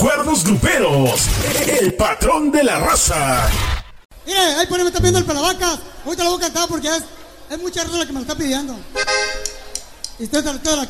recuerdos gruperos, el patrón de la raza. Mire, ahí por ahí me está pidiendo el Pelavacas. Ahorita lo voy a cantar porque es mucha raza la que me lo está pidiendo. Y usted la